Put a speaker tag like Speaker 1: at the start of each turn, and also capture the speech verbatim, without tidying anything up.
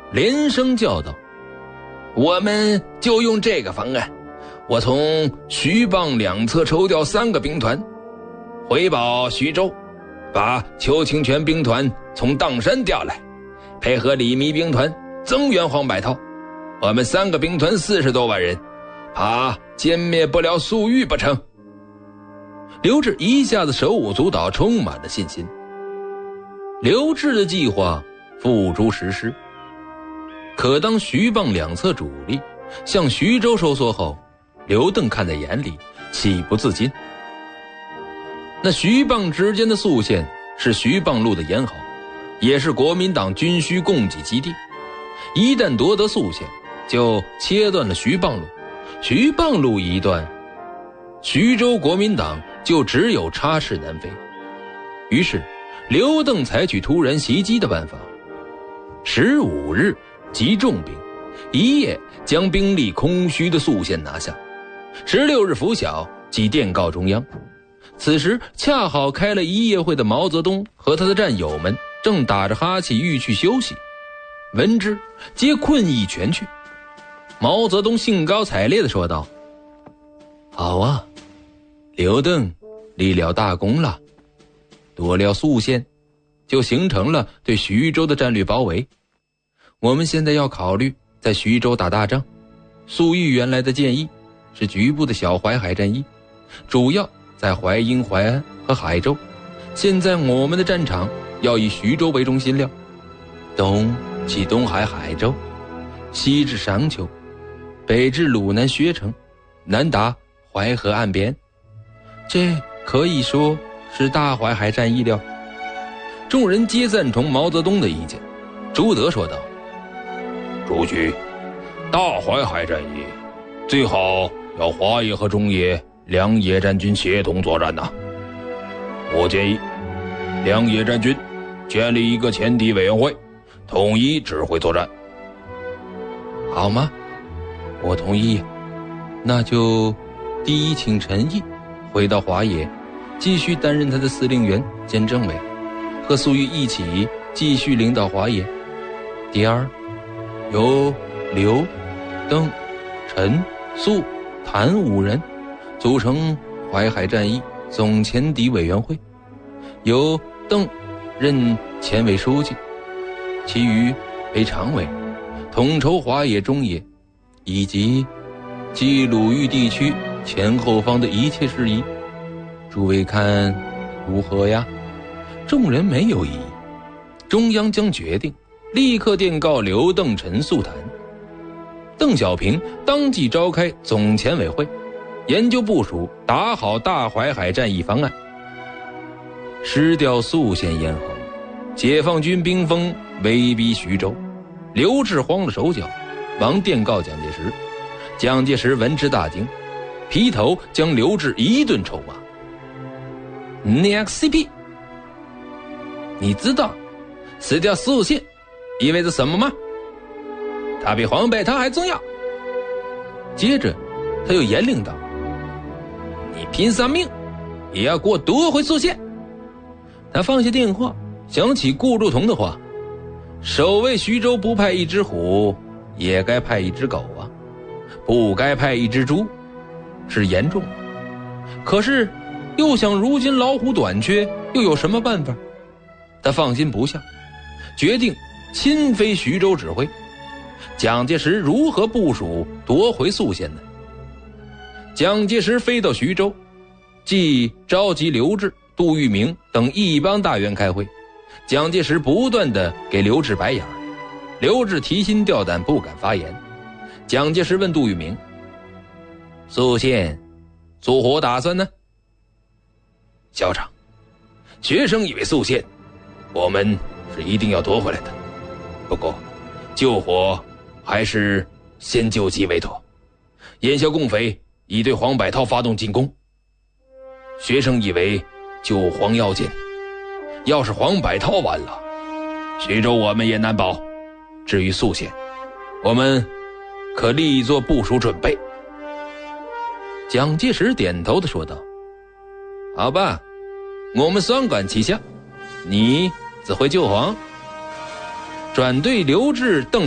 Speaker 1: 连声叫道：我们就用这个方案，我从徐蚌两侧抽调三个兵团，回报徐州，把邱清泉兵团从砀山调来，配合李弥兵团增援黄百韬。我们三个兵团四十多万人，怕歼灭不了粟裕不成？刘志一下子手舞足蹈，充满了信心。刘志的计划付诸实施。可当徐蚌两侧主力向徐州收缩后，刘邓看在眼里，喜不自禁。那徐蚌之间的宿县是徐蚌路的咽喉，也是国民党军需供给基地。一旦夺得宿县，就切断了徐蚌路，徐蚌路一断，徐州国民党就只有插翅难飞。于是刘邓采取突然袭击的办法，十五日集重兵，一夜将兵力空虚的宿县拿下。十六日拂晓即电告中央。此时恰好开了一夜会的毛泽东和他的战友们正打着哈欠欲去休息，闻之皆困意全去。毛泽东兴高采烈地说道：好啊，刘邓立了大功了，夺了宿县，就形成了对徐州的战略包围。我们现在要考虑在徐州打大仗。粟裕原来的建议是局部的小淮海战役，主要在淮阴、淮安和海州。现在我们的战场要以徐州为中心了，东起东海海州，西至商丘，北至鲁南薛城，南达淮河岸边。这可以说是大淮海战役了。众人皆赞同毛泽东的意见。朱德说道：朱局，大淮海战役最好要华野和中野两野战军协同作战呐、啊。我建议两野战军建立一个前敌委员会，统一指挥作战。好吗？我同意。那就第一请陈毅回到华野，继续担任他的司令员兼政委，和粟裕一起继续领导华野。第二，由刘、邓、陈、粟、谭五人组成淮海战役总前敌委员会，由邓任前委书记，其余为常委，统筹华野、中野以及冀鲁豫地区前后方的一切事宜。诸位看如何呀？众人没有异议。中央将决定，立刻电告刘、邓、陈、粟、谭。邓小平当即召开总前委会，研究部署打好大淮海战役方案。失掉宿县咽喉，解放军兵锋威逼徐州，刘志慌了手脚，忙电告蒋介石。蒋介石闻之大惊，劈头将刘志一顿臭骂：你 X C P， 你知道失掉宿县意味着什么吗？它比黄百韬还重要。接着他又严令道：你拼上命也要给我夺回宿县。他放下电话，想起顾祝同的话：守卫徐州不派一只虎，也该派一只狗啊，不该派一只猪，是严重。可是又想如今老虎短缺，又有什么办法？他放心不下，决定亲飞徐州指挥。蒋介石如何部署夺回宿县呢？蒋介石飞到徐州，即召集刘志、杜聿明等一帮大员开会。蒋介石不断地给刘志白眼，刘志提心吊胆，不敢发言。蒋介石问杜聿明：宿县做何打算呢？校长，学生以为宿县我们是一定要夺回来的，不过救火还是先救急为妥。眼下共匪已对黄百韬发动进攻，学生以为救黄要紧，要是黄百韬完了，徐州我们也难保。至于宿县，我们可立作部署准备。蒋介石点头地说道：好吧，我们双管齐下，你指挥救黄。转对刘志、邓